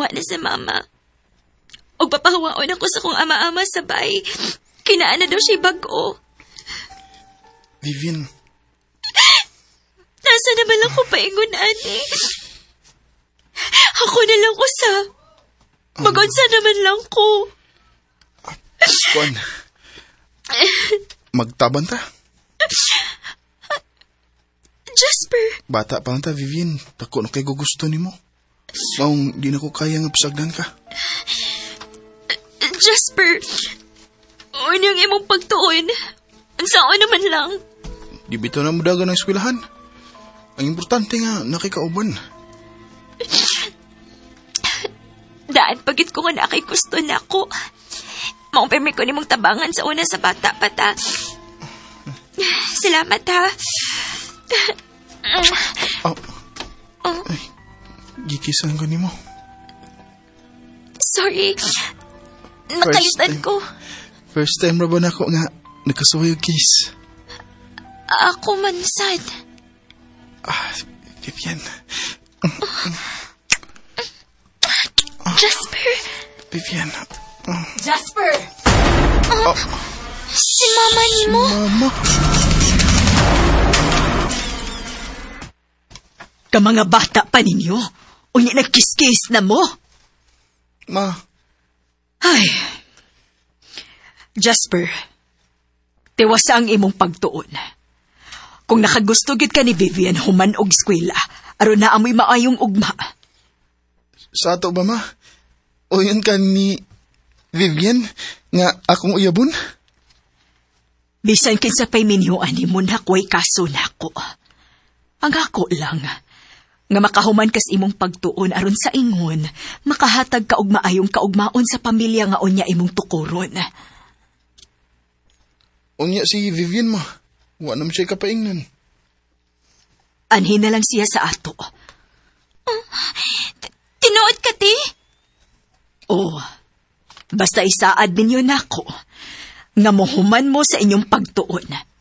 manguha na sa mama. O papahawaon ako sa kong ama-ama sabay. Kinaan na daw siya bago. Vivian. Nasa naman lang ko paingon, ani. Ako na lang ko sa... Magunsa naman lang ko. Kuan. Magtaban ta. Jasper. Bata pa lang ta, Vivian. Tako na kay gusto ni mo. Maong di na ko kaya nga pasagdan ka. Jasper. Unyang imong pagtuon. Ang saan naman lang. Di bito na mudagan ng eskwelahan. Ang importante nga, nakikauban. Daan pagit ko nga na kay gusto na ako. Maong permi ko ni mong tabangan sa una sa bata pata. Salamat ha. Ay, gikisan ko ni mo. Sorry. Nakalitan ko. First time ra ba na ako nga nakasuway og kiss? Ako man sad. Vivian. Jasper. Vivian. Jasper! Si mama ni mo. Mama. Ka mga bata pa ninyo. Unya nagkiskis na mo. Ma. Ay. Jasper, tiwasa ang imong pagtuon. Kung nakagusto gid ka ni Vivian human og eskwela, aron na amoy maayong ugma. Sa ato ba, ma? O yun ka ni Vivian nga akong uyabon? Bisan kinsa pay minyoan ni mo na ko'y kaso nako. Ang ako lang, nga makahuman kas imong pagtuon aron sa ingon, makahatag ka og maayong kaugmaon sa pamilya nga unya imong tukuron. Unya si Vivian, ma. Wa naman siya kapaingnan. Anhin na lang siya sa ato. Tinuod ka, ti? Oh, basta isaad ninyo nako, nga mohuman mo sa inyong pagtuon.